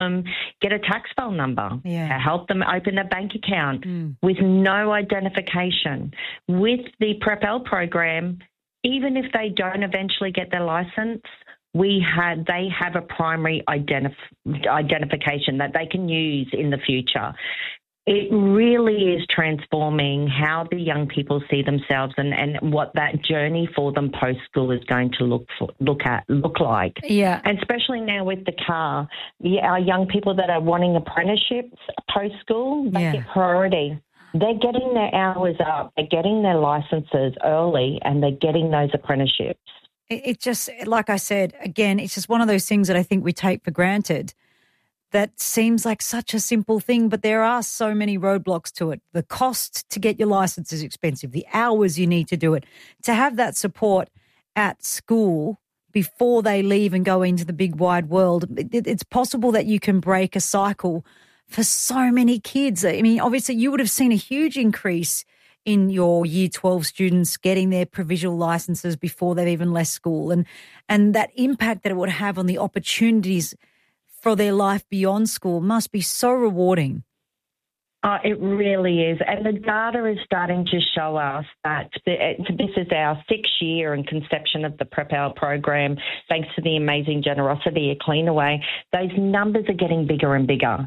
them get a tax file number, help them open a bank account with no identification. With the Prep-L program, even if they don't eventually get their licence, they have a primary identification that they can use in the future. It really is transforming how the young people see themselves and what that journey for them post-school is going to look like. Yeah. And especially now with the car, our young people that are wanting apprenticeships post-school, they get priority. They're getting their hours up, they're getting their licenses early, and they're getting those apprenticeships. It just, like I said, again, it's just one of those things that I think we take for granted. That seems like such a simple thing, but there are so many roadblocks to it. The cost to get your license is expensive. The hours you need to do it. To have that support at school before they leave and go into the big wide world, it's possible that you can break a cycle for so many kids. I mean, obviously you would have seen a huge increase in your Year 12 students getting their provisional licenses before they've even left school, and that impact that it would have on the opportunities for their life beyond school must be so rewarding. It really is. And the data is starting to show us that this is our 6th year in conception of the Prep-L program, thanks to the amazing generosity of Cleanaway. Those numbers are getting bigger and bigger.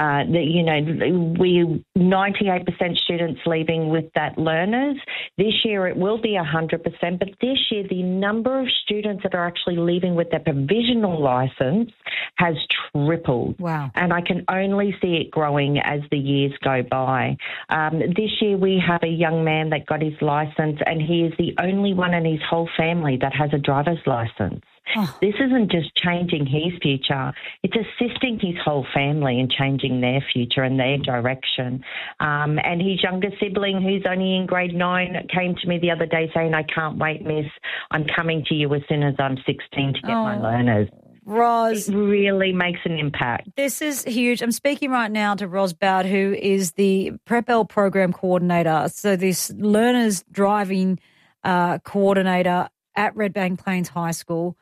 We 98% students leaving with that learners. This year it will be 100%, but this year the number of students that are actually leaving with their provisional licence has tripled. Wow. And I can only see it growing as the years go by. This year we have a young man that got his licence, and he is the only one in his whole family that has a driver's licence. Oh. This isn't just changing his future, it's assisting his whole family in changing their future and their direction. And his younger sibling, who's only in grade 9, came to me the other day saying, "I can't wait, miss. I'm coming to you as soon as I'm 16 to get my learners." Roz, it really makes an impact. This is huge. I'm speaking right now to Roz Bowd, who is the Prep-L program coordinator. So this learners driving coordinator at Redbank Plains High School.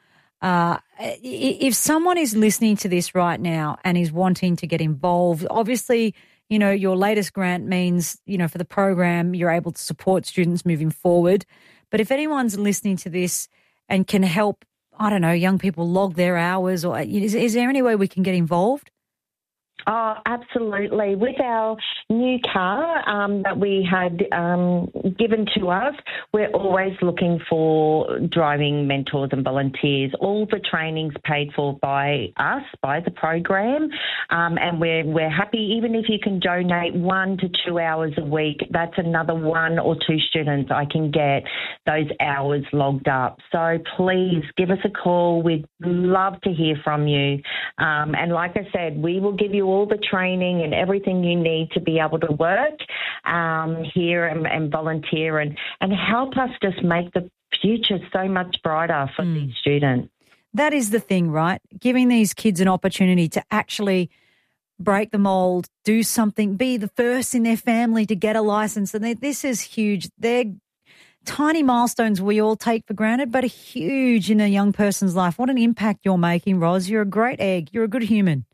If someone is listening to this right now and is wanting to get involved, obviously, your latest grant means, for the program, you're able to support students moving forward. But if anyone's listening to this and can help, I don't know, young people log their hours, or is there any way we can get involved? Oh, absolutely. With our new car that we had given to us, we're always looking for driving mentors and volunteers. All the training's paid for by us, by the program, and we're happy. Even if you can donate 1 to 2 hours a week, that's another 1 or 2 students I can get those hours logged up. So please give us a call. We'd love to hear from you. And like I said, we will give you all the training and everything you need to be able to work here and volunteer and help us just make the future so much brighter for these students. That is the thing, right? Giving these kids an opportunity to actually break the mold, do something, be the first in their family to get a license. And this is huge. They're tiny milestones we all take for granted, but huge in a young person's life. What an impact you're making, Roz. You're a great egg. You're a good human.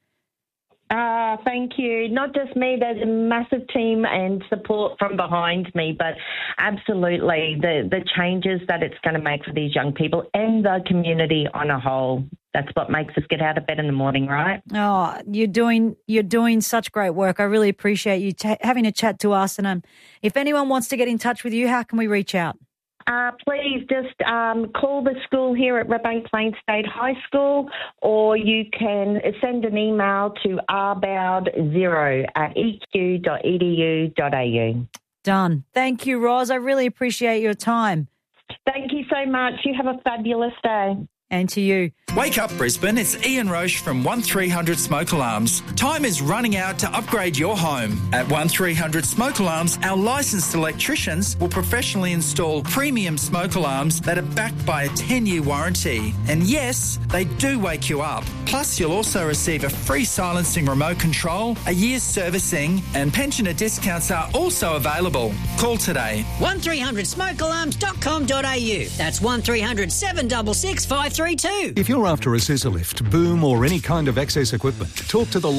Thank you. Not just me, there's a massive team and support from behind me, but absolutely the changes that it's going to make for these young people and the community on a whole. That's what makes us get out of bed in the morning, right? Oh, you're doing such great work. I really appreciate you having a chat to us. And if anyone wants to get in touch with you, how can we reach out? Please just call the school here at Redbank Plains State High School, or you can send an email to rboud0@eq.edu.au. Done. Thank you, Roz. I really appreciate your time. Thank you so much. You have a fabulous day. And to you. Wake up, Brisbane. It's Ian Roche from 1300 Smoke Alarms. Time is running out to upgrade your home. At 1300 Smoke Alarms, our licensed electricians will professionally install premium smoke alarms that are backed by a 10-year warranty. And yes, they do wake you up. Plus, you'll also receive a free silencing remote control, a year's servicing, and pensioner discounts are also available. Call today. 1300smokealarms.com.au. That's 1300 766 532. If you're you're after a scissor lift, boom or any kind of access equipment, talk to the